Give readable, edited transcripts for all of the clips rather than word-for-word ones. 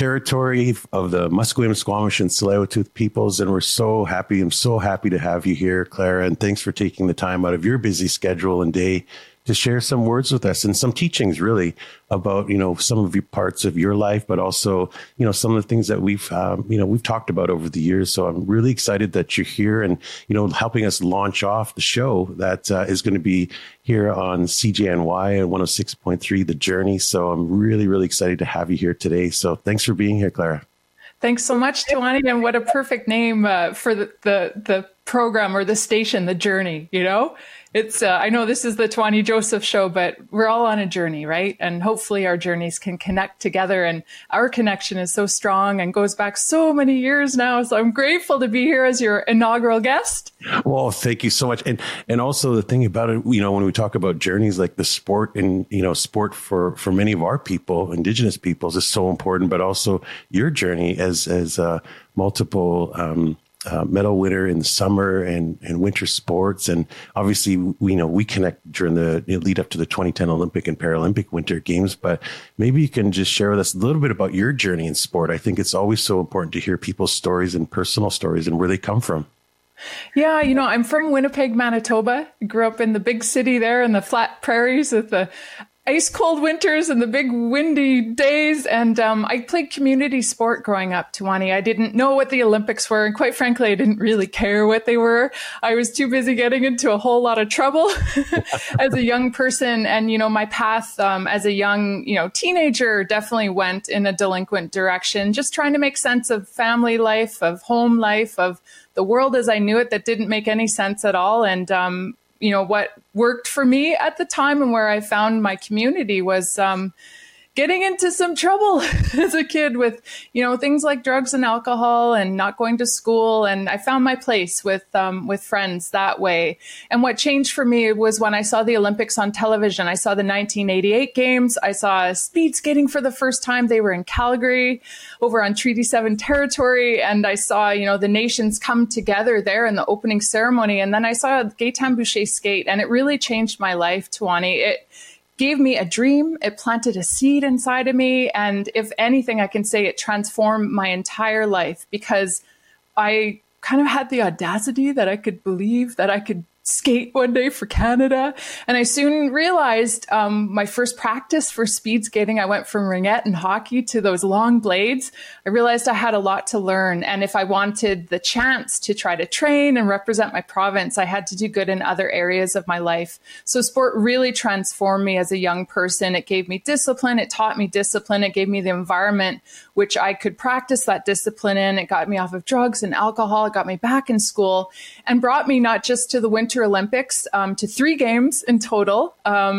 territory of the Musqueam, Squamish, and Tsleil-Waututh peoples. And we're so happy. I'm so happy to have you here, Clara. And thanks for taking the time out of your busy schedule and day to share some words with us and some teachings really about, some of the parts of your life, but also, some of the things that we've talked about over the years. So I'm really excited that you're here and, helping us launch off the show that is going to be here on CJNY 106.3, The Journey. So I'm really, really excited to have you here today. So thanks for being here, Clara. Thanks so much, Tawani. And what a perfect name for the program or the station, The Journey, It's, I know this is the Tawani Joseph show, but we're all on a journey, right? And hopefully our journeys can connect together. And our connection is so strong and goes back so many years now. So I'm grateful to be here as your inaugural guest. Well, thank you so much. And also the thing about it, when we talk about journeys, like the sport and, sport for many of our people, Indigenous peoples, is so important, but also your journey as multiple, medal winner in the summer and winter sports. And obviously, we connect during the lead up to the 2010 Olympic and Paralympic Winter Games, but maybe you can just share with us a little bit about your journey in sport. I think it's always so important to hear people's stories and personal stories and where they come from. Yeah, I'm from Winnipeg, Manitoba. I grew up in the big city there in the flat prairies with the ice cold winters and the big windy days. And I played community sport growing up, Tawani. I didn't know what the Olympics were. And quite frankly, I didn't really care what they were. I was too busy getting into a whole lot of trouble as a young person. And, my path as a young, teenager definitely went in a delinquent direction, just trying to make sense of family life, of home life, of the world as I knew it that didn't make any sense at all. And, what worked for me at the time and where I found my community was getting into some trouble as a kid with, things like drugs and alcohol and not going to school. And I found my place with friends that way. And what changed for me was when I saw the Olympics on television. I saw the 1988 games. I saw speed skating for the first time. They were in Calgary over on Treaty 7 territory. And I saw, the nations come together there in the opening ceremony. And then I saw Gaetan Boucher skate, and it really changed my life, Tawani. It gave me a dream. It planted a seed inside of me. And if anything, I can say it transformed my entire life because I kind of had the audacity that I could believe that I could skate one day for Canada. And I soon realized my first practice for speed skating, I went from ringette and hockey to those long blades. I realized I had a lot to learn. And if I wanted the chance to try to train and represent my province, I had to do good in other areas of my life. So sport really transformed me as a young person. It gave me discipline. It taught me discipline. It gave me the environment which I could practice that discipline in. It got me off of drugs and alcohol. It got me back in school and brought me not just to the Winter Olympics, to 3 games in total,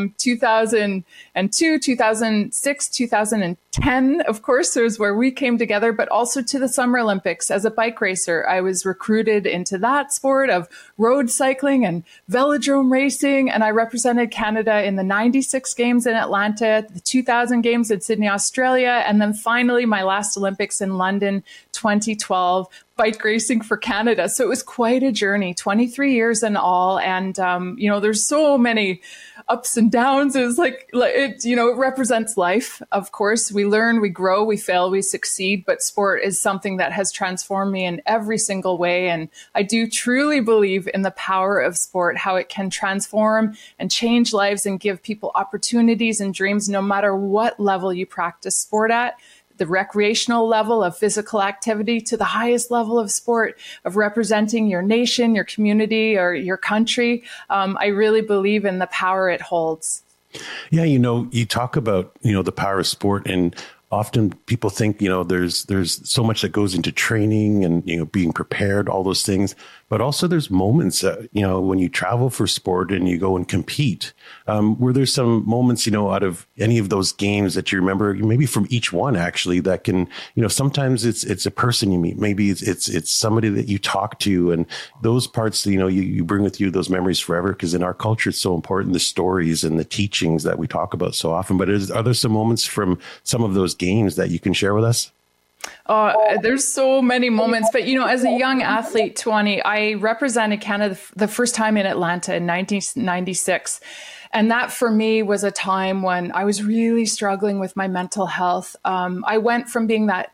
2002, 2006, 2010, of course, was where we came together, but also to the Summer Olympics as a bike racer. I was recruited into that sport of road cycling and velodrome racing, and I represented Canada in the 96 games in Atlanta, the 2000 games in Sydney, Australia, and then finally my last Olympics in London, 2012, bike racing for Canada. So it was quite a journey, 23 years in all. And, there's so many ups and downs. It was it represents life. Of course, we learn, we grow, we fail, we succeed. But sport is something that has transformed me in every single way. And I do truly believe in the power of sport, how it can transform and change lives and give people opportunities and dreams, no matter what level you practice sport at. The recreational level of physical activity to the highest level of sport, of representing your nation, your community, or your country. I really believe in the power it holds. Yeah, you talk about, the power of sport, and often people think, there's so much that goes into training and, being prepared, all those things. But also there's moments, when you travel for sport and you go and compete, were there some moments, out of any of those games that you remember, maybe from each one, actually, that can, sometimes it's a person you meet, maybe it's somebody that you talk to, and those parts, you bring with you those memories forever, because in our culture, it's so important, the stories and the teachings that we talk about so often. But are there some moments from some of those games that you can share with us? There's so many moments, but as a young athlete, Tawani, I represented Canada the first time in Atlanta in 1996. And that for me was a time when I was really struggling with my mental health. I went from being that